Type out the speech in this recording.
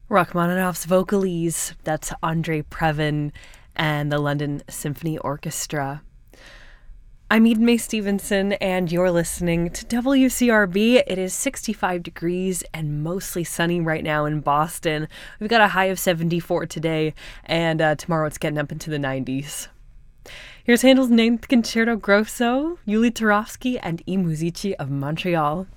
Rachmaninoff's Vocalese, that's Andre Previn and the London Symphony Orchestra. I'm Eden Mae Stevenson, and you're listening to WCRB. It is 65 degrees and mostly sunny right now in Boston. We've got a high of 74 today, and tomorrow it's getting up into the 90s. Here's Handel's Ninth Concerto Grosso, Yuli Turovsky, and I Musici of Montreal.